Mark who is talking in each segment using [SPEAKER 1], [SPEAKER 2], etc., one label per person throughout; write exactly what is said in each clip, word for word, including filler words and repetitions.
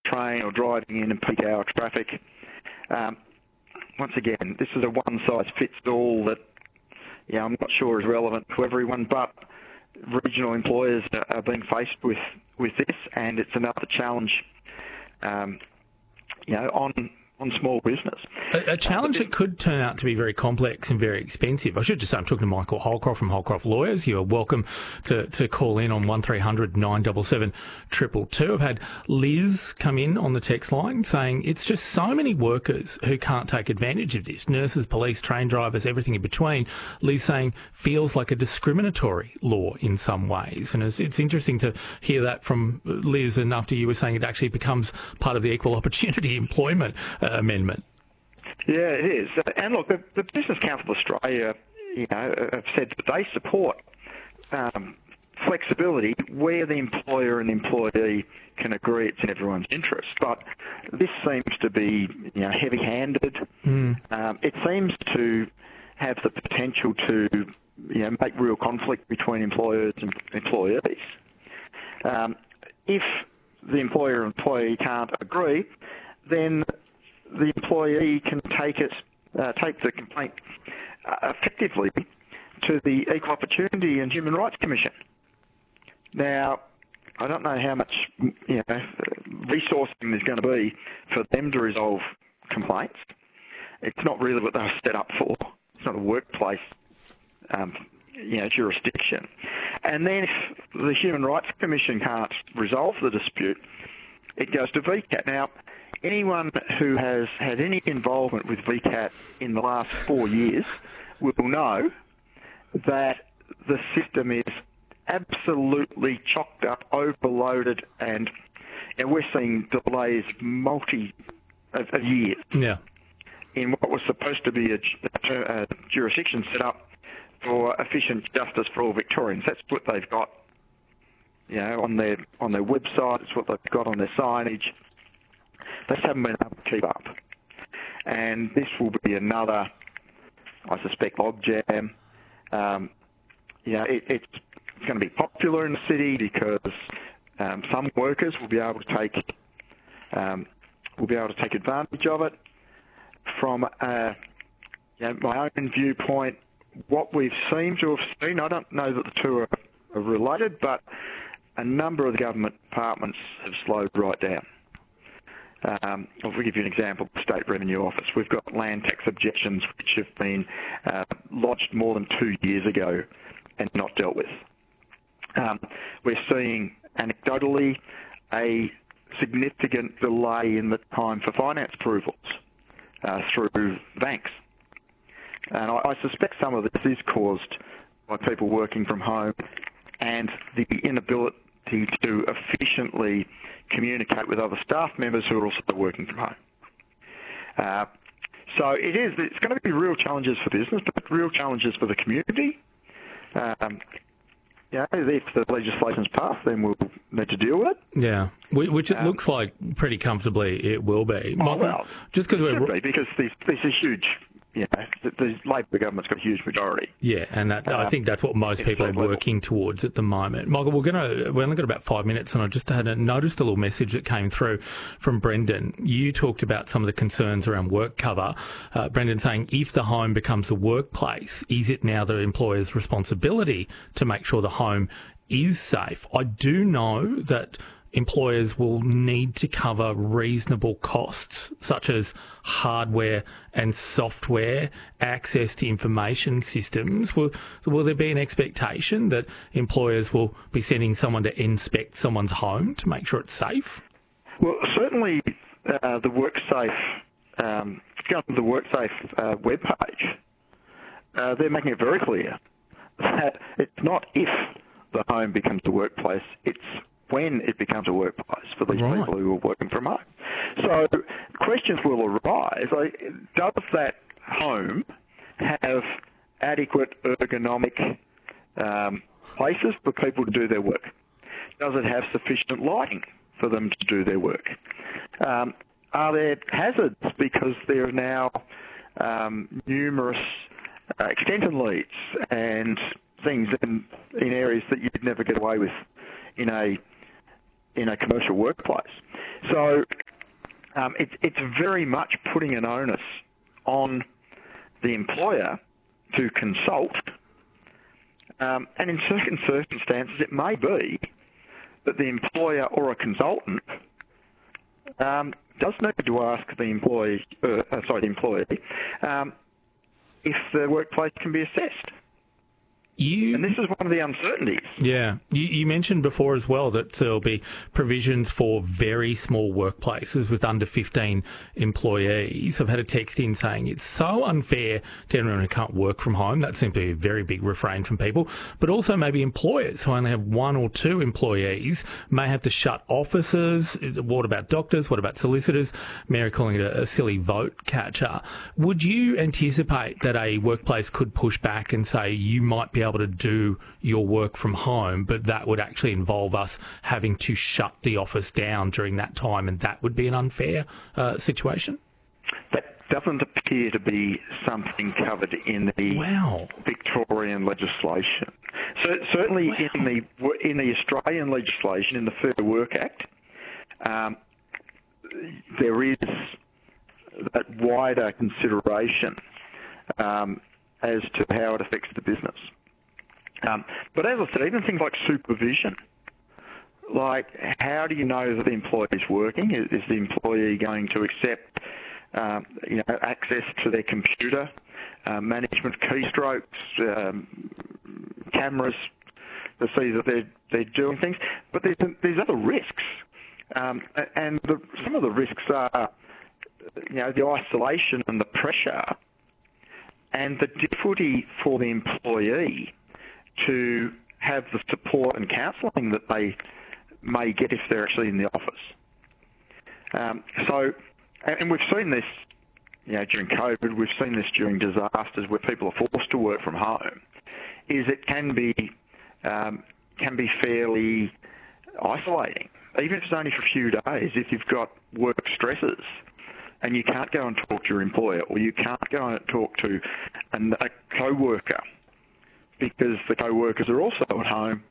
[SPEAKER 1] train or driving in in peak hour traffic. Um, once again, this is a one-size-fits-all that, yeah, I'm not sure is relevant to everyone, but regional employers are being faced with, with this, and it's another challenge, um, you know, on on small business.
[SPEAKER 2] A, a challenge uh, that could turn out to be very complex and very expensive. I should just say I'm talking to Michael Holcroft from Holcroft Lawyers. You are welcome to, to call in on one three hundred nine seven seven two two two. I've had Liz come in on the text line saying it's just so many workers who can't take advantage of this. Nurses, police, train drivers, everything in between. Liz saying feels like a discriminatory law in some ways. And it's, it's interesting to hear that from Liz, and after you were saying it actually becomes part of the Equal Opportunity Employment uh, Amendment.
[SPEAKER 1] Yeah, it is. And look, the, the Business Council of Australia, you know, have said that they support um, flexibility where the employer and the employee can agree it's in everyone's interest. But this seems to be, you know, heavy-handed. Mm. Um, it seems to have the potential to, you know, make real conflict between employers and employees. Um, if the employer and employee can't agree, then the employee can take it, uh, take the complaint uh, effectively to the Equal Opportunity and Human Rights Commission. Now, I don't know how much, you know, resourcing there's going to be for them to resolve complaints. It's not really what they're set up for. It's not a workplace, um, you know, jurisdiction. And then if the Human Rights Commission can't resolve the dispute, it goes to V CAT. Now, anyone who has had any involvement with V CAT in the last four years will know that the system is absolutely chocked up, overloaded, and, and we're seeing delays multi of, of years
[SPEAKER 2] yeah.
[SPEAKER 1] in what was supposed to be a, a, a jurisdiction set up for efficient justice for all Victorians. That's what they've got, you know, on their on their website. It's what they've got on their signage. They just haven't been able to keep up. And this will be another, I suspect, logjam. Um, you know, it, it's going to be popular in the city because um, some workers will be able to take um, will be able to take advantage of it. From uh, you know, my own viewpoint, what we've seemed to have seen, I don't know that the two are, are related, but a number of the government departments have slowed right down. Um, I'll give you an example, the State Revenue Office. We've got land tax objections which have been uh, lodged more than two years ago and not dealt with. Um, we're seeing, anecdotally, a significant delay in the time for finance approvals uh, through banks. And I, I suspect some of this is caused by people working from home and the inability to efficiently communicate with other staff members who are also working from home. Uh, so it is, it's going to be real challenges for business, but real challenges for the community. Um, yeah, if the legislation's passed, then we'll need to deal with it.
[SPEAKER 2] Yeah, which it um, looks like pretty comfortably it will be.
[SPEAKER 1] Oh, well,
[SPEAKER 2] just because we're
[SPEAKER 1] be because these, these are huge. You know, the, the Labor government's got a huge majority.
[SPEAKER 2] Yeah, and that, um, I think that's what most people are working level. towards at the moment. Michael, we're going to we only got about five minutes, and I just had a, noticed a little message that came through from Brendan. You talked about some of the concerns around work cover. Uh, Brendan saying, if the home becomes the workplace, is it now the employer's responsibility to make sure the home is safe? I do know that employers will need to cover reasonable costs such as hardware and software, access to information systems. Will, will there be an expectation that employers will be sending someone to inspect someone's home to make sure it's safe?
[SPEAKER 1] Well, certainly uh, the WorkSafe, um, if you go to the WorkSafe uh, webpage, uh, they're making it very clear that it's not if the home becomes a workplace, it's when it becomes a workplace for these right. people who are working from home. So questions will arise. Like, does that home have adequate ergonomic um, places for people to do their work? Does it have sufficient lighting for them to do their work? Um, are there hazards because there are now um, numerous uh, extension leads and things in, in areas that you'd never get away with in a in a commercial workplace. So um, it's it's very much putting an onus on the employer to consult, um, and in certain circumstances it may be that the employer or a consultant um, does need to ask the employee, uh, sorry, the employee, um, if the workplace can be assessed.
[SPEAKER 2] You,
[SPEAKER 1] and this is one of the uncertainties.
[SPEAKER 2] Yeah. You, you mentioned before as well that there'll be provisions for very small workplaces with under fifteen employees. I've had a text in saying it's so unfair to anyone who can't work from home. That seems to be a very big refrain from people. But also maybe employers who only have one or two employees may have to shut offices. What about doctors? What about solicitors? Mary calling it a, a silly vote catcher. Would you anticipate that a workplace could push back and say you might be able to do your work from home, but that would actually involve us having to shut the office down during that time, and that would be an unfair uh, situation?
[SPEAKER 1] That doesn't appear to be something covered in the
[SPEAKER 2] wow.
[SPEAKER 1] Victorian legislation. So certainly
[SPEAKER 2] wow.
[SPEAKER 1] in the in the Australian legislation, in the Fair Work Act, um, there is that wider consideration um, as to how it affects the business. Um, but as I said, even things like supervision, like how do you know that the employee is working? Is, is the employee going to accept um, you know, access to their computer, uh, management keystrokes, um, cameras to see that they're, they're doing things? But there's, there's other risks. Um, and the, some of the risks are, you know, the isolation and the pressure and the difficulty for the employee to have the support and counselling that they may get if they're actually in the office. Um, so, and we've seen this, you know, during COVID, we've seen this during disasters where people are forced to work from home, is it can be, um, can be fairly isolating, even if it's only for a few days. If you've got work stresses and you can't go and talk to your employer, or you can't go and talk to an, a co-worker because the co-workers are also at home,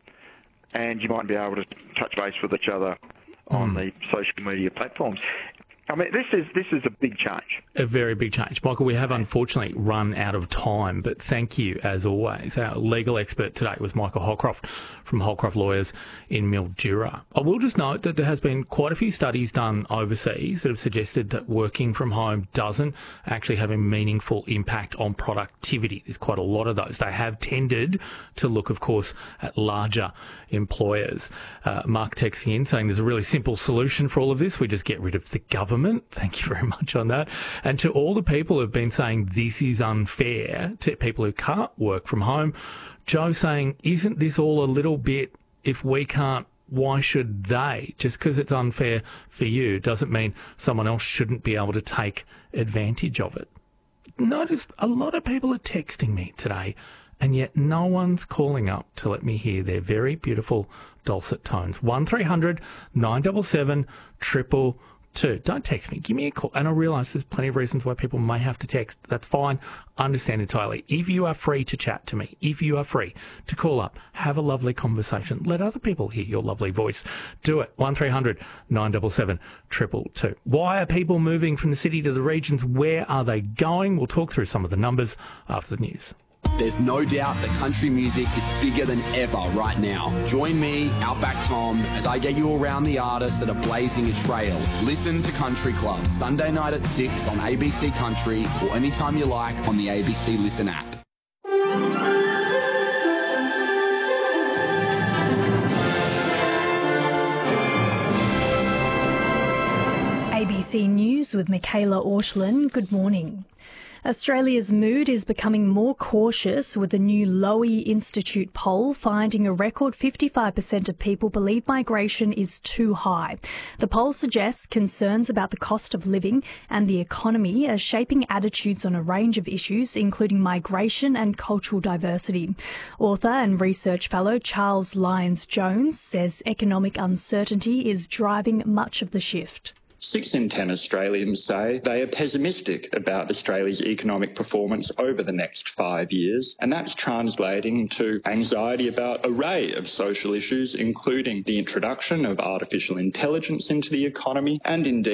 [SPEAKER 1] and you might be able to touch base with each other on mm. the social media platforms. I mean, this is this is a big change.
[SPEAKER 2] A very big change. Michael, we have unfortunately run out of time, but thank you, as always. Our legal expert today was Michael Holcroft from Holcroft Lawyers in Mildura. I will just note that there has been quite a few studies done overseas that have suggested that working from home doesn't actually have a meaningful impact on productivity. There's quite a lot of those. They have tended to look, of course, at larger employers. Uh, Mark texting in saying there's a really simple solution for all of this. We just get rid of the government. Thank you very much on that. And to all the people who have been saying this is unfair, to people who can't work from home, Joe saying, isn't this all a little bit, if we can't, why should they? Just because it's unfair for you doesn't mean someone else shouldn't be able to take advantage of it. Notice a lot of people are texting me today, and yet no one's calling up to let me hear their very beautiful dulcet tones. one three hundred nine seven seven triple two. Don't text me. Give me a call. And I realise there's plenty of reasons why people may have to text. That's fine. Understand entirely. If you are free to chat to me, if you are free to call up, have a lovely conversation, let other people hear your lovely voice. Do it. one three hundred nine seven seven triple two. Why are people moving from the city to the regions? Where are they going? We'll talk through some of the numbers after the news.
[SPEAKER 3] There's no doubt that country music is bigger than ever right now. Join me, Outback Tom, as I get you around the artists that are blazing a trail. Listen to Country Club, Sunday night at six on A B C Country, or anytime you like on the A B C Listen app.
[SPEAKER 4] A B C News with Michaela Orscheln. Good morning. Australia's mood is becoming more cautious, with the new Lowy Institute poll finding a record fifty-five percent of people believe migration is too high. The poll suggests concerns about the cost of living and the economy are shaping attitudes on a range of issues, including migration and cultural diversity. Author and research fellow Charles Lyons Jones says economic uncertainty is driving much of the shift.
[SPEAKER 5] Six in ten Australians say they are pessimistic about Australia's economic performance over the next five years, and that's translating to anxiety about an array of social issues, including the introduction of artificial intelligence into the economy and indeed